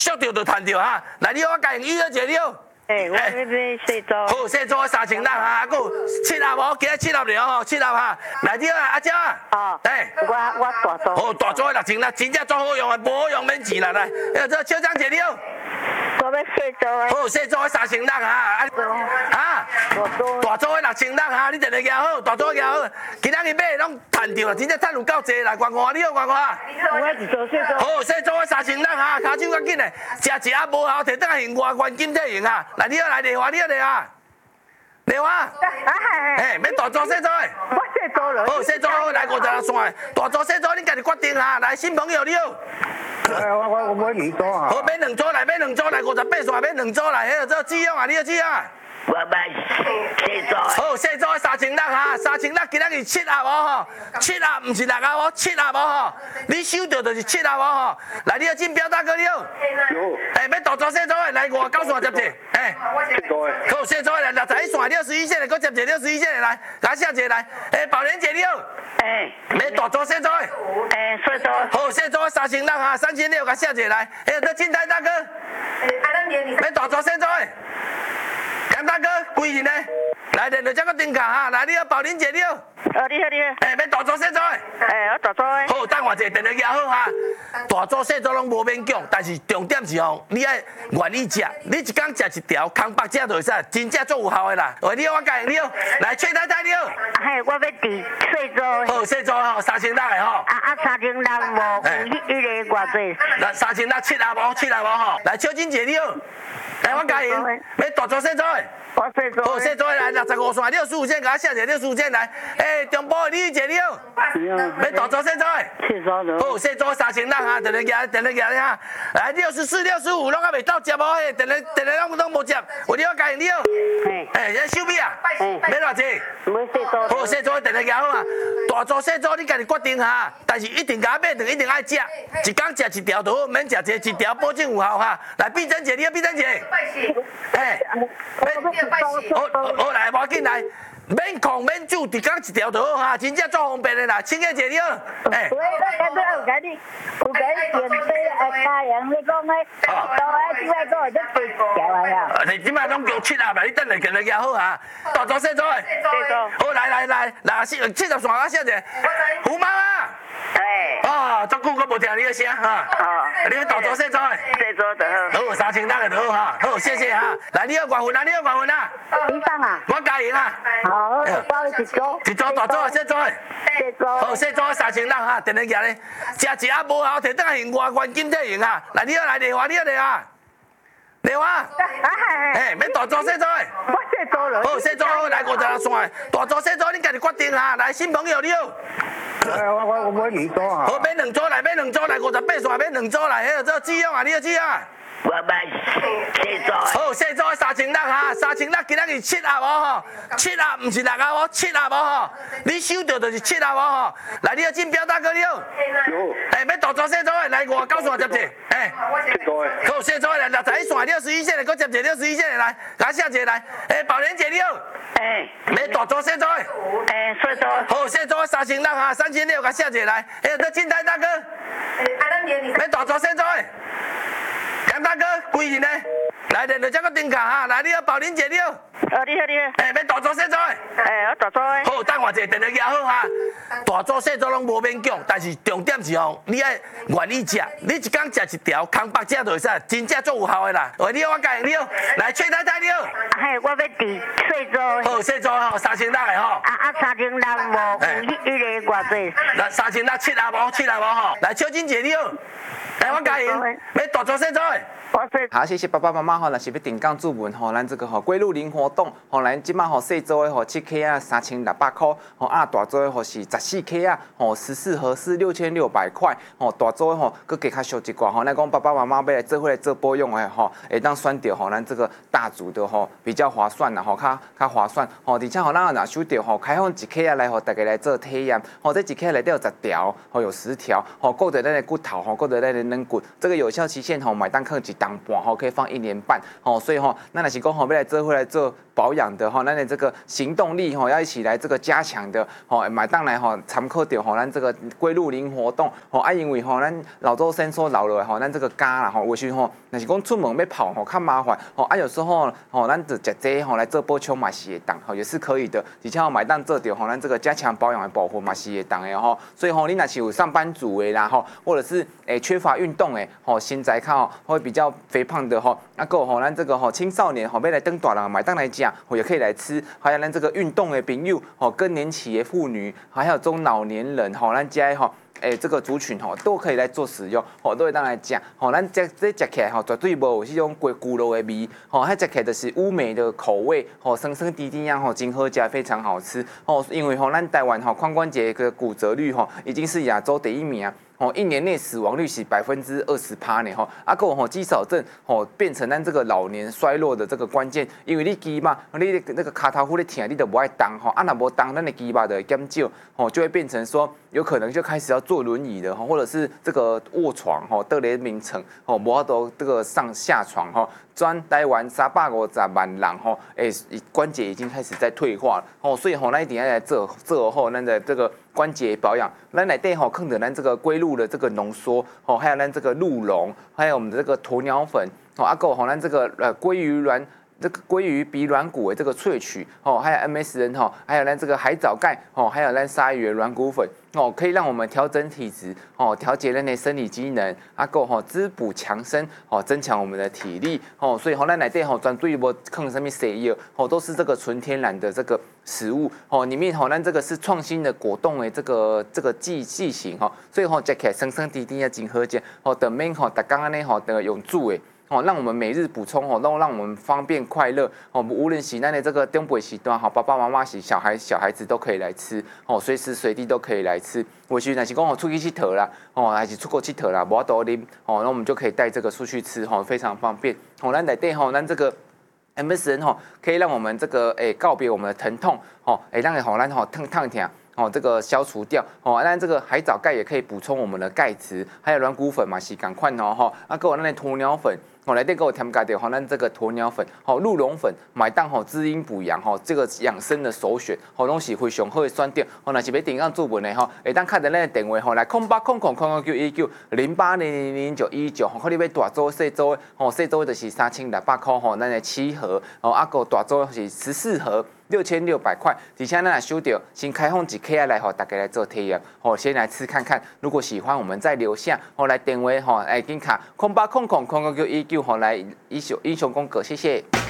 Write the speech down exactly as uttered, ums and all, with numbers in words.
缩着就赚着哈。来，你我甲用一二九六。 诶，我要买细组。 好，细组三千六哈，还有七粒无，今日七粒了吼，七粒哈。来对啊，阿姐啊。 哦。 哎。 我我大组。 好，大组的六千六，真正足好用的，无好用免钱啦。来，哎，这小张一了。 我要细组的。 好，细组的三千六哈。啊。啊。 大组。 大组的六千六哈，你定定举好，大组举好。今仔日买拢赚着啦，真正赚有够济啦，看看你好看看。 我一组细组。 好，细组的三千六哈，骹手较紧的，食一下无效，摕倒来用外观金体用啊。来，你好来电话，你好电话。电话。啊系系。嘿，要大组细组的。 我细组了。 好，细组好，来五十六线的，大组细组你家己决定哈。来，新朋友你好。 我我我买两组啊。 好，买两组来，买两组来，五十八线买两组来，迄个做志勇啊，你好志勇啊。 我买细组。 好，细组的三千六哈，三千六今仔日七啊无吼，七啊唔是六啊无，七啊无吼，你收到就是七啊无吼。来，你要进表大哥你好。 有。 哎，要大组细组的来外九线接者，哎。 细组的。 好，细组的来六十一线六十一线的，搁接者六十一线的来，来下者来。哎，宝莲姐你好。 哎。 要大组细组的。 哎，细组。 好，细组的三千六哈，三千六甲下者来。哎，这进台大哥。哎，阿咱连要大组细组的。 杨大哥，贵人呢？来，连着这个顶卡哈，来，你好，宝林姐你好。 哦，你好，你好。 哎，要大组细组的。 哎，我大组的。 好，等我一下，电话举好哈。大组细组拢无免讲，但是重点是吼，你爱愿意食，你一工食一条，空白食就会使，真正足有效的啦。喂，你好，我教你好。来，崔太太你好。 嘿，我要伫细组。 好，细组吼，三千六的吼。 啊啊，三千六无，有迄迄个偌济。 来，三千六七啊无，七啊无吼。来，秋金姐你好。来，我教你，要大组细组的。 我细组。 好，细组来六十五线，六十五线，甲我写者六十五线来。诶，中部的李玉姐你好。要大组细组的。 细组的。 好，细组三千六哈，电话举，电话举咧哈。来，六十四、六十五，拢还未到接无？嘿，电话电话拢拢无接。有你好，家你好。 嘿。 诶，这收米啊？要偌济？ 买细组。 好，细组的电话举好啊。大组细组你家己决定哈，但是一定甲我买，一定爱食，一工食一条就好，免食一一条保证有效哈。来，碧珍姐，你好，碧珍姐。诶。好，好来，无要紧来，免控免煮，一工一条就好哈，真正足方便的啦。青姐姐你好，哎。 我我有甲你，有甲你电话啊，家人你讲诶，到啊，即摆讲会得几条啊呀？ 你即摆拢叫七啊，嘛你等下跟你举好哈。大组细组的。 细组。 好来来来，来七七十线啊，小姐。胡妈妈。 哎。 哦，足久我无听你的声哈。哦。你要大组细组的。 细组就好。 好，三千六个就好哈。好，谢谢哈。来，你要缘分啊，你要缘分啊。 你上啊？ 我加赢啊。 好，我包一组。 一组大组啊，细组的。 细组。 好，细组三千六哈，电话举咧，食一下无效，摕倒来用外观金体用啊。来，你好来电话，你好电话。电话。 啊系系。 哎，要大组细组的。 我细组了。 好，细组好，来五十六线的，大组细组你家己决定哈。来，新朋友你好。 哎，我我我买两组啊。 好，买两组来，买两组来，五十八线买两组来，迄个做志勇啊，你好志勇啊。 我买细组。 好，细组的三千六哈，三千六今仔日七啊无吼，七啊唔是六啊无，七啊无吼，你收到就是七啊无吼。来，你好进表大哥你好。 有。 哎，要大组细组的来外九线接者，哎。 细组的。 好，细组的来六十一线六十一线的，搁接者六十一线的来，甲我下者来。哎，宝莲姐你好。 哎。 要大组细组的。 哎，细组。 好，细组的三千六哈，三千六甲下者来。哎，这进台大哥。哎，阿咱连要大组细组的。杨大哥，贵人呢？来，连着这个顶卡哈，来，你好，宝林姐你好。 哦，你好，你好。 哎，要大组细组的。 哎，我大组的。 好，等我一下，电话举好哈。大组细组拢无免讲，但是重点是吼，你爱愿意食，你一工食一条，空白食就会使，真正足有效的啦。喂，你好，我教你好。来，崔太太你好。 嘿，我要伫细组。 好，细组吼，三千六的吼。 啊啊，三千六无，有迄迄个偌济。 来，三千六七啊无，七啊无吼。来，秋金姐你好。来，我教你，要大组细组的。 好，谢谢爸爸妈妈吼，若是要定岗注文吼，咱这个吼归路零活动吼，咱即马吼细组的吼七 K 啊三千六百块，吼啊大组的吼是十四 K 啊吼十四盒是六千六百块，吼大组的吼佮加较俗一寡吼，咱讲爸爸妈妈要来做伙来做保养的吼，会当选择吼咱这个大组的吼比较划算啦吼，较较划算吼，而且吼咱若收到吼开放一 K 啊来吼大家来做体验，吼这一 K 内底有十条，吼有十条，吼顾着咱的骨头吼，顾着咱的软骨，这个有效期限吼，买单克几档半吼，可以放一年半吼，所以吼，那若是讲吼要来做回来做保养的吼，咱的这个行动力吼要一起来这个加强的吼，买单来吼参考到吼，咱这个归路灵活动吼，啊因为吼咱老周先说老了吼，咱这个肝啦吼，有时吼若是讲出门要跑吼较麻烦吼，啊有时候吼咱就食这吼来做补充嘛是会当吼，也是可以的，而且吼买单做到吼咱这个加强保养的保护嘛是会当的吼，所以吼你若是有上班族的啦吼，或者是诶缺乏运动诶吼，身材较会比较肥胖的吼，啊够吼咱这个吼青少年吼要来登大人买单来讲，吼也可以来吃，还有咱这个运动的朋友吼，更年期的妇女，还有中老年人吼，咱家吼。诶，这个族群吼都可以来做使用，吼都会当来食，吼咱这这食起来吼绝对无有迄种龟骨肉的味，吼它食起来就是乌梅的口味，吼酸酸甜甜样吼，真好食，非常好吃，吼因为吼咱台湾吼髋关节的骨折率吼已经是亚洲第一名。哦，一年内死亡率是百分之二十趴呢，吼，啊，个吼肌少症吼变成咱这个老年衰弱的这个关键，因为你肌嘛，你那个骹头骨咧疼，你都不爱动吼，啊，若无动，咱的肌肉就会减少，吼，就会变成说有可能就开始要坐轮椅的，或者是这个卧床吼，得咧名称吼，无法度这个上下床吼。全台湾三百五十万人吼，诶，关节已经开始在退化了，吼，所以吼，咱一定要来做做好咱的这个关节保养。咱内底吼，放着咱这个龟鹿的这个浓缩，吼，还有咱这个鹿茸，还有我们的这个鸵鸟粉，吼，啊，够吼，咱这个呃鲑鱼卵。这个鲑鱼鼻软骨的这个萃取哦，还有 M S N 哈，还有咱这个海藻钙哦，还有咱鲨鱼的软骨粉哦，可以让我们调整体质哦，调节咱的生理机能，啊够吼滋补强身哦，增强我们的体力哦，所以吼咱内底吼专对无抗什么西药哦，都是这个纯天然的这个食物哦，里面吼咱这个是创新的果冻的这个这个剂剂型哈，所以吼食起来酸酸甜甜啊，真好食哦，等面吼逐工安尼吼的用煮的。哦，让我们每日补充哦，让让我们方便快乐哦。无论是咱的这个中辈时段，哈，爸爸妈妈是小孩小孩子都可以来吃哦，随时随地都可以来吃。或许若是讲哦出去佚佗啦，哦还是出国佚佗啦，无多啉哦，那我们就可以带这个出去吃哈，非常方便。哦，咱内底吼，咱这个 M S N 吼，可以让我们这个诶告别我们的疼痛哦，诶让吼咱吼疼疼疼。哦，这个消除掉哦，那这个海藻钙也可以补充我们的钙质，还有软骨粉嘛是赶快哦哈，啊，跟我那鸵鸟粉，哦，来这个我添加掉哈，咱这个鸵鸟粉，好鹿茸粉，买当好滋阴补阳哈，这个养生的首选，好东西非常好的选择，哦，那是要点样做文的哈，会当看到咱的电话吼，来空八空空空空九一九零八零零零九一九，看你要大组细组的，哦，细组就是三千六百块吼，咱的七盒，哦，啊个大组是十四盒。六千六百块，而且咱来收到，先开放一 K 来吼，大家来做体验，吼，先来吃看看，如果喜欢，我们再留下，吼来电话吼，来紧卡空八空空空空九一九，吼来英雄英雄公哥，谢谢。